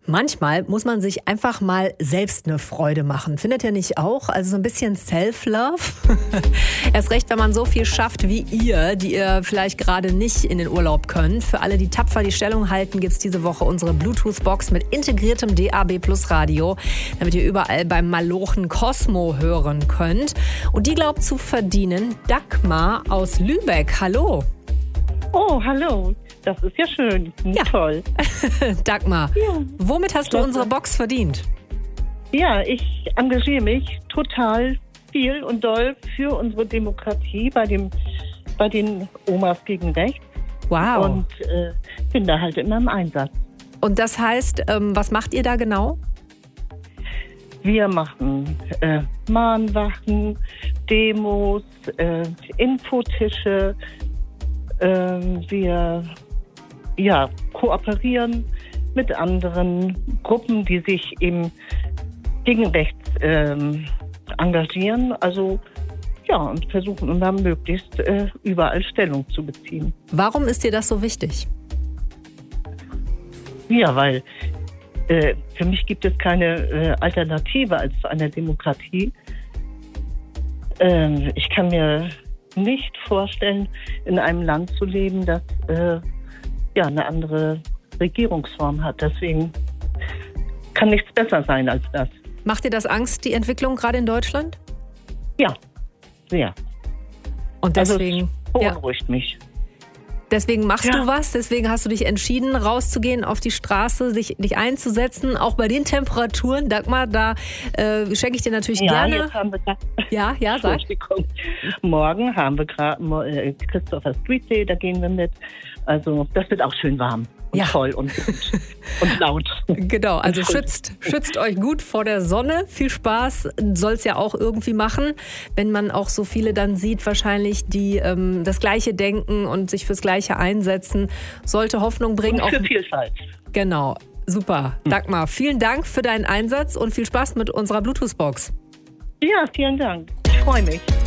Manchmal muss man sich einfach mal selbst eine Freude machen. Findet ihr nicht auch? Also so ein bisschen Self-Love? Erst recht, wenn man so viel schafft wie ihr, die ihr vielleicht gerade nicht in den Urlaub könnt. Für alle, die tapfer die Stellung halten, gibt es diese Woche unsere Bluetooth-Box mit integriertem DAB+ Radio, damit ihr überall beim Malochen Cosmo hören könnt. Und die glaubt zu verdienen Dagmar aus Lübeck. Hallo. Oh, hallo. Das ist ja schön. Ja. Toll. Dagmar, womit hast du unsere Box verdient? Ja, ich engagiere mich total viel und doll für unsere Demokratie bei den Omas gegen Rechts. Wow. Und bin da halt immer im Einsatz. Und das heißt, was macht ihr da genau? Wir machen Mahnwachen, Demos, Infotische. Wir kooperieren mit anderen Gruppen, die sich eben gegen rechts engagieren. Also und versuchen immer möglichst überall Stellung zu beziehen. Warum ist dir das so wichtig? Ja, weil für mich gibt es keine Alternative als zu einer Demokratie. Ich kann mir nicht vorstellen, in einem Land zu leben, das eine andere Regierungsform hat. Deswegen kann nichts besser sein als das. Macht dir das Angst, die Entwicklung gerade in Deutschland? Ja, sehr. Und deswegen beunruhigt mich. Deswegen machst du was, deswegen hast du dich entschieden, rauszugehen auf die Straße, dich einzusetzen, auch bei den Temperaturen. Dagmar, da schenke ich dir natürlich gerne. Jetzt haben wir sag. Morgen haben wir gerade Christopher Street Day, da gehen wir mit. Also das wird auch schön warm und voll und laut. Genau, also schützt euch gut vor der Sonne. Viel Spaß soll es ja auch irgendwie machen, wenn man auch so viele dann sieht, wahrscheinlich, die das Gleiche denken und sich fürs Gleiche einsetzen. Sollte Hoffnung bringen. Und für Vielfalt. Genau, super. Dagmar, vielen Dank für deinen Einsatz und viel Spaß mit unserer Bluetooth-Box. Ja, vielen Dank. Ich freue mich.